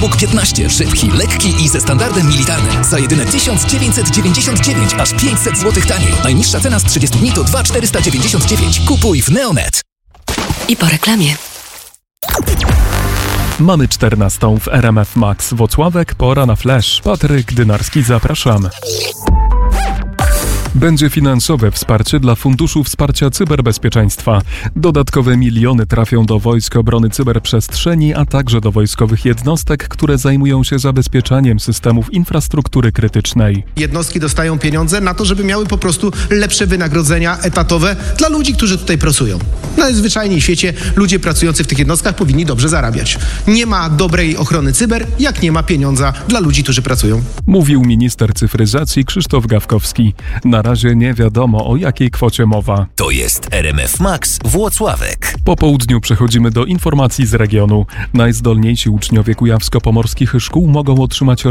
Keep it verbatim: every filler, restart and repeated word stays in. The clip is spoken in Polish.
Bóg piętnaście, szybki, lekki i ze standardem militarnym. Za jedyne tysiąc dziewięćset dziewięćdziesiąt dziewięć, aż pięćset złotych taniej. Najniższa cena z trzydziestu dni to dwa tysiące czterysta dziewięćdziesiąt dziewięć. Kupuj w Neonet. I po reklamie. Mamy czternastą w R M F Max Włocławek, pora na flash. Patryk Dynarski, zapraszam. Będzie finansowe wsparcie dla Funduszu Wsparcia Cyberbezpieczeństwa. Dodatkowe miliony trafią do Wojsk Obrony Cyberprzestrzeni, a także do wojskowych jednostek, które zajmują się zabezpieczaniem systemów infrastruktury krytycznej. Jednostki dostają pieniądze na to, żeby miały po prostu lepsze wynagrodzenia etatowe dla ludzi, którzy tutaj pracują. Najzwyczajniej w świecie ludzie pracujący w tych jednostkach powinni dobrze zarabiać. Nie ma dobrej ochrony cyber, jak nie ma pieniądza dla ludzi, którzy pracują. Mówił minister cyfryzacji Krzysztof Gawkowski. Na razie nie wiadomo, o jakiej kwocie mowa. To jest R M F Max Włocławek. Po południu przechodzimy do informacji z regionu. Najzdolniejsi uczniowie kujawsko-pomorskich szkół mogą otrzymać